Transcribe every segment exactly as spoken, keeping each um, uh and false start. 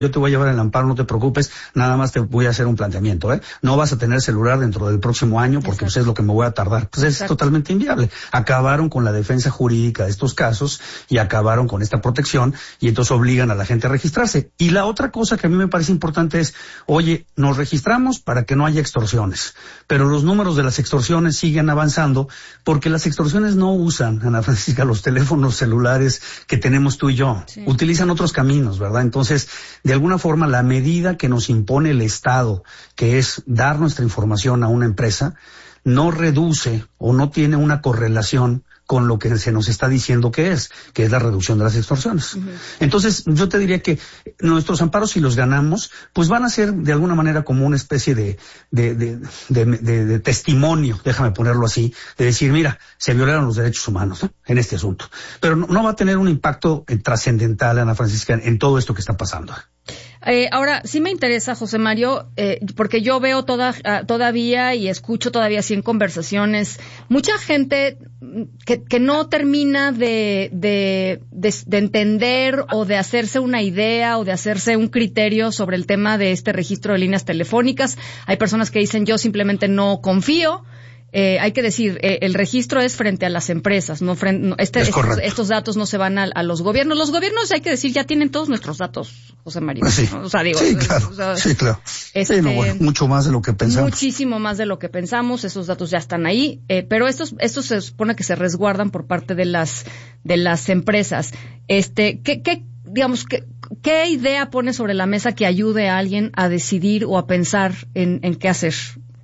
yo te voy a llevar el amparo, no te preocupes, nada más te voy a hacer un planteamiento, ¿eh? No vas a tener celular dentro del próximo año porque pues, es lo que me voy a tardar. Pues es Exacto. totalmente inviable. Acabaron con la defensa jurídica de estos casos y acabaron con esta protección y entonces obligan a la gente a registrarse. Y la otra cosa que a mí me parece importante es, oye, nos registramos para que no haya extorsiones, pero los números de las extorsiones siguen avanzando porque las extorsiones no usan, Ana Francisca, los teléfonos celulares que tenemos tú y yo. Sí. Utilizan otros caminos, ¿verdad? Entonces, de alguna forma, la medida que nos impone el Estado, que es dar nuestra información a una empresa, no reduce o no tiene una correlación con lo que se nos está diciendo que es, que es la reducción de las extorsiones. Uh-huh. Entonces, yo te diría que nuestros amparos, si los ganamos, pues van a ser de alguna manera como una especie de, de, de, de, de, de testimonio, déjame ponerlo así, de decir, mira, se violaron los derechos humanos, ¿no?, en este asunto. Pero no, no va a tener un impacto eh, trascendental, Ana Francisca, en, en todo esto que está pasando. Eh, ahora, sí me interesa, José Mario, eh, porque yo veo toda, uh, todavía y escucho todavía así en conversaciones, mucha gente que, que no termina de, de, de, de entender o de hacerse una idea o de hacerse un criterio sobre el tema de este registro de líneas telefónicas. Hay personas que dicen, yo simplemente no confío. Eh, hay que decir, eh, el registro es frente a las empresas, no, frente, no este, estos, estos datos no se van a, a los gobiernos. Los gobiernos, hay que decir, ya tienen todos nuestros datos, José María. Sí, ¿no? O sea, digo, sí, claro, o sea, sí, claro. Este, sí, no, bueno, mucho más de lo que pensamos. Muchísimo más de lo que pensamos, esos datos ya están ahí, eh, pero estos, estos se supone que se resguardan por parte de las, de las empresas. Este, ¿qué, qué, digamos, qué, qué idea pone sobre la mesa que ayude a alguien a decidir o a pensar en, en qué hacer?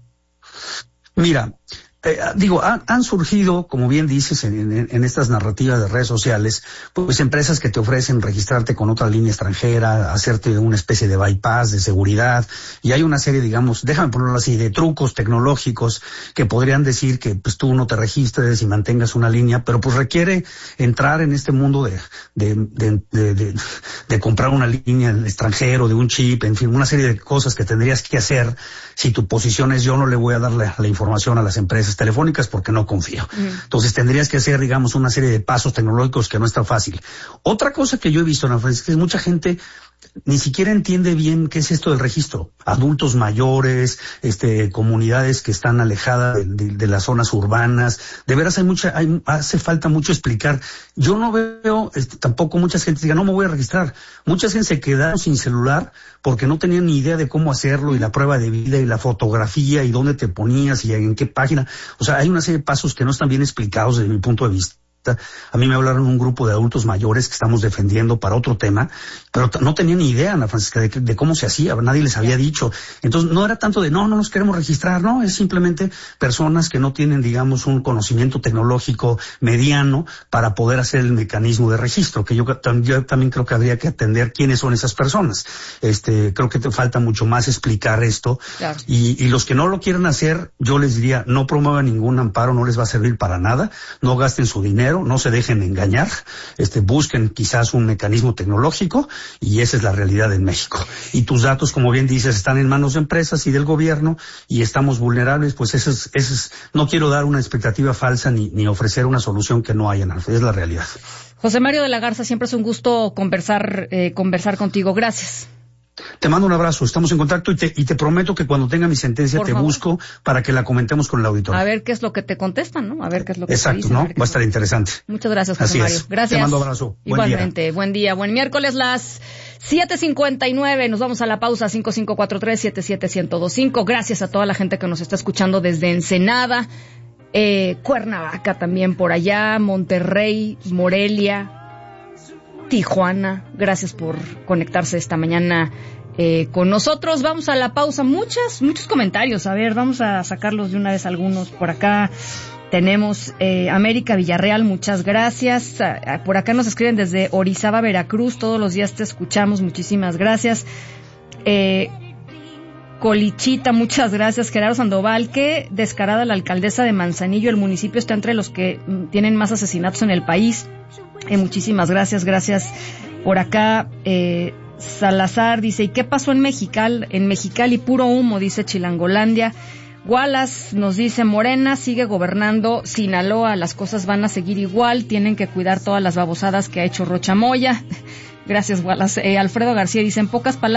Mira, eh, digo, han, han surgido, como bien dices, en, en, en estas narrativas de redes sociales, pues empresas que te ofrecen registrarte con otra línea extranjera, hacerte una especie de bypass de seguridad, y hay una serie, digamos, déjame ponerlo así, de trucos tecnológicos que podrían decir que pues tú no te registres y mantengas una línea, pero pues requiere entrar en este mundo de, de, de, de, de, de comprar una línea en el extranjero, de un chip, en fin, una serie de cosas que tendrías que hacer si tu posición es yo no le voy a dar la, la información a las empresas telefónicas porque no confío. Mm. Entonces tendrías que hacer, digamos, una serie de pasos tecnológicos que no está fácil. Otra cosa que yo he visto, Ana Francisca, es que mucha gente ni siquiera entiende bien qué es esto del registro. Adultos mayores, este, comunidades que están alejadas de, de, de las zonas urbanas. De veras hay mucha, hay, hace falta mucho explicar. Yo no veo, este, tampoco mucha gente diga, no me voy a registrar. Mucha gente se quedaron sin celular porque no tenían ni idea de cómo hacerlo y la prueba de vida y la fotografía y dónde te ponías y en qué página. O sea, hay una serie de pasos que no están bien explicados desde mi punto de vista. A mí me hablaron un grupo de adultos mayores que estamos defendiendo para otro tema, pero no tenían ni idea, Ana Francisca, de, de cómo se hacía, nadie les había dicho. Entonces no era tanto de, no, no nos queremos registrar, no, es simplemente personas que no tienen, digamos, un conocimiento tecnológico mediano para poder hacer el mecanismo de registro, que yo, yo también creo que habría que atender quiénes son esas personas. Este, creo que te falta mucho más explicar esto. Claro. Y, y los que no lo quieren hacer, yo les diría, no promuevan ningún amparo, no les va a servir para nada, no gasten su dinero, no se dejen engañar, este, busquen quizás un mecanismo tecnológico y esa es la realidad en México. Y tus datos, como bien dices, están en manos de empresas y del gobierno y estamos vulnerables, pues eso es, eso es, no quiero dar una expectativa falsa ni, ni ofrecer una solución que no haya, es la realidad. José Mario de la Garza, siempre es un gusto conversar, eh, conversar contigo. Gracias. Te mando un abrazo, estamos en contacto y te, y te prometo que cuando tenga mi sentencia Por te favor. busco para que la comentemos con el auditorio. A ver qué es lo que te contestan, ¿no? A ver qué es lo que Exacto, te dicen. ¿no? Va a estar interesante. Muchas gracias, José Así Mario. Es. Gracias. Te mando un abrazo. Buen Igualmente, día. buen día. Buen miércoles, las siete cincuenta y nueve. Nos vamos a la pausa, cinco cinco cuatro tres, siete siete uno cero dos cinco. Gracias a toda la gente que nos está escuchando desde Ensenada, eh, Cuernavaca también por allá, Monterrey, Morelia, Tijuana. Gracias por conectarse esta mañana Eh, con nosotros. Vamos a la pausa. Muchas, muchos comentarios. A ver, vamos a sacarlos de una vez algunos. Por acá tenemos eh, América Villarreal, muchas gracias. A, por acá nos escriben desde Orizaba, Veracruz. Todos los días te escuchamos. Muchísimas gracias. Eh, Colichita, muchas gracias. Gerardo Sandoval, qué descarada la alcaldesa de Manzanillo. El municipio está entre los que mm, tienen más asesinatos en el país. Eh, muchísimas gracias. Gracias por acá. Eh, Salazar dice, ¿y qué pasó en Mexicali? En Mexicali puro humo, dice Chilangolandia. Wallace nos dice, Morena sigue gobernando Sinaloa, las cosas van a seguir igual, tienen que cuidar todas las babosadas que ha hecho Rocha Moya. Gracias, Wallace. Eh, Alfredo García dice, en pocas palabras,